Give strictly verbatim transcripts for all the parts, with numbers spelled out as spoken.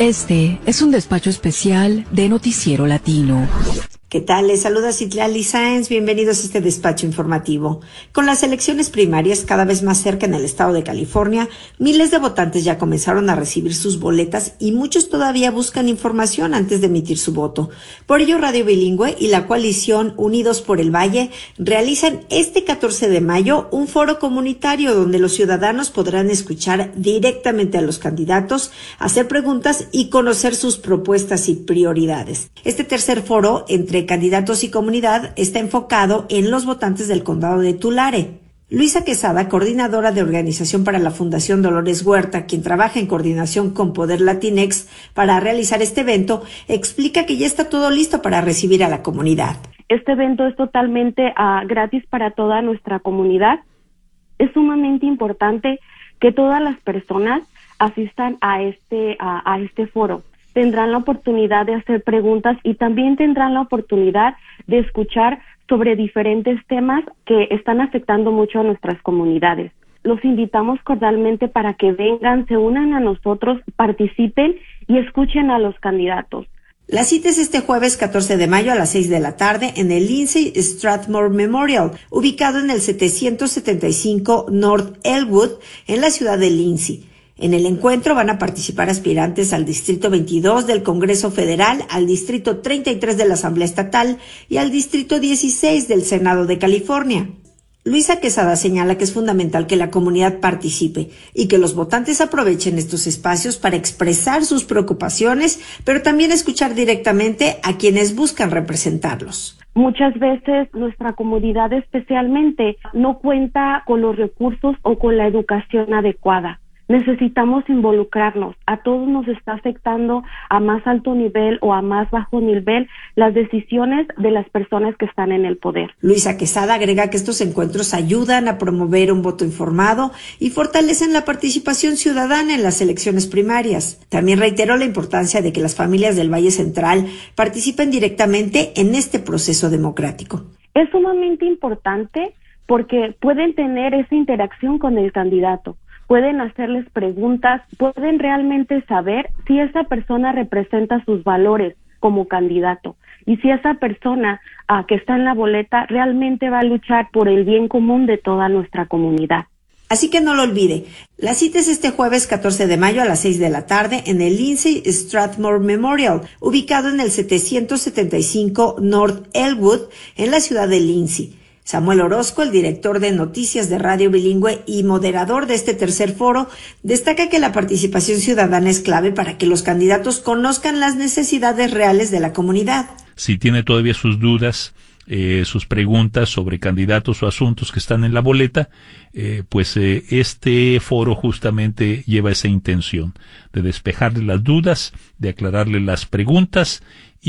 Este es un despacho especial de Noticiero Latino. ¿Qué tal? Les saluda Citlali Sáenz. Bienvenidos a este despacho informativo. Con las elecciones primarias cada vez más cerca en el estado de California, miles de votantes ya comenzaron a recibir sus boletas y muchos todavía buscan información antes de emitir su voto. Por ello, Radio Bilingüe y la coalición Unidos por el Valle realizan este catorce de mayo un foro comunitario donde los ciudadanos podrán escuchar directamente a los candidatos, hacer preguntas y conocer sus propuestas y prioridades. Este tercer foro entre candidatos y comunidad está enfocado en los votantes del condado de Tulare. Luisa Quesada, coordinadora de organización para la Fundación Dolores Huerta, quien trabaja en coordinación con Poder Latinex para realizar este evento, explica que ya está todo listo para recibir a la comunidad. Este evento es totalmente uh, gratis para toda nuestra comunidad. Es sumamente importante que todas las personas asistan a este, uh, a este foro. Tendrán la oportunidad de hacer preguntas y también tendrán la oportunidad de escuchar sobre diferentes temas que están afectando mucho a nuestras comunidades. Los invitamos cordialmente para que vengan, se unan a nosotros, participen y escuchen a los candidatos. La cita es este jueves catorce de mayo a las seis de la tarde en el Lindsay Strathmore Memorial, ubicado en el setecientos setenta y cinco North Elwood, en la ciudad de Lindsay. En el encuentro van a participar aspirantes al Distrito veintidós del Congreso Federal, al Distrito treinta y tres de la Asamblea Estatal y al Distrito dieciséis del Senado de California. Luisa Quesada señala que es fundamental que la comunidad participe y que los votantes aprovechen estos espacios para expresar sus preocupaciones, pero también escuchar directamente a quienes buscan representarlos. Muchas veces nuestra comunidad especialmente no cuenta con los recursos o con la educación adecuada. Necesitamos involucrarnos. A todos nos está afectando a más alto nivel o a más bajo nivel las decisiones de las personas que están en el poder. Luisa Quesada agrega que estos encuentros ayudan a promover un voto informado y fortalecen la participación ciudadana en las elecciones primarias. También reiteró la importancia de que las familias del Valle Central participen directamente en este proceso democrático. Es sumamente importante porque pueden tener esa interacción con el candidato. Pueden hacerles preguntas, pueden realmente saber si esa persona representa sus valores como candidato y si esa persona uh, que está en la boleta realmente va a luchar por el bien común de toda nuestra comunidad. Así que no lo olvide, la cita es este jueves catorce de mayo a las seis de la tarde en el Lindsay Strathmore Memorial, ubicado en el setecientos setenta y cinco North Elwood, en la ciudad de Lindsay. Samuel Orozco, el director de noticias de Radio Bilingüe y moderador de este tercer foro, destaca que la participación ciudadana es clave para que los candidatos conozcan las necesidades reales de la comunidad. Si tiene todavía sus dudas, eh, sus preguntas sobre candidatos o asuntos que están en la boleta, eh, pues eh, este foro justamente lleva esa intención de despejarle las dudas, de aclararle las preguntas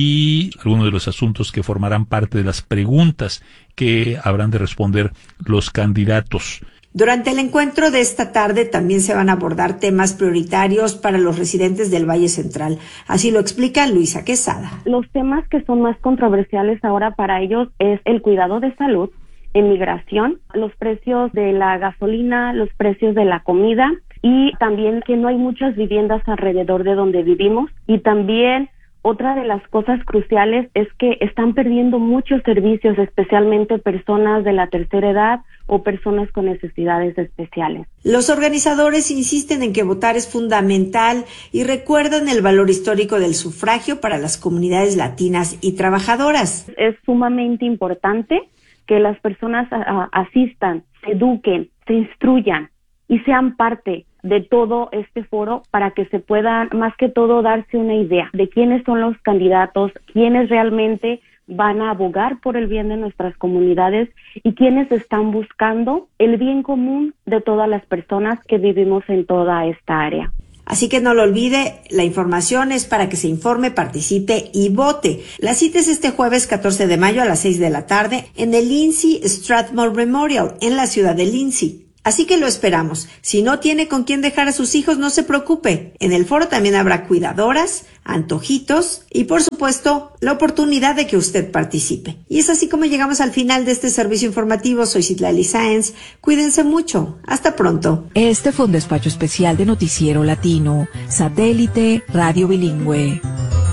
y algunos de los asuntos que formarán parte de las preguntas que habrán de responder los candidatos. Durante el encuentro de esta tarde también se van a abordar temas prioritarios para los residentes del Valle Central. Así lo explica Luisa Quesada. Los temas que son más controversiales ahora para ellos es el cuidado de salud, inmigración, los precios de la gasolina, los precios de la comida y también que no hay muchas viviendas alrededor de donde vivimos y también otra de las cosas cruciales es que están perdiendo muchos servicios, especialmente personas de la tercera edad o personas con necesidades especiales. Los organizadores insisten en que votar es fundamental y recuerdan el valor histórico del sufragio para las comunidades latinas y trabajadoras. Es sumamente importante que las personas uh, asistan, se eduquen, se instruyan y sean parte de todo este foro para que se puedan, más que todo, darse una idea de quiénes son los candidatos, quiénes realmente van a abogar por el bien de nuestras comunidades y quiénes están buscando el bien común de todas las personas que vivimos en toda esta área. Así que no lo olvide, la información es para que se informe, participe y vote. La cita es este jueves catorce de mayo a las seis de la tarde en el Lindsay Strathmore Memorial, en la ciudad de Lindsay. Así que lo esperamos. Si no tiene con quién dejar a sus hijos, no se preocupe. En el foro también habrá cuidadoras, antojitos y, por supuesto, la oportunidad de que usted participe. Y es así como llegamos al final de este servicio informativo. Soy Citlali Sáenz. Cuídense mucho. Hasta pronto. Este fue un despacho especial de Noticiero Latino, Satélite Radio Bilingüe.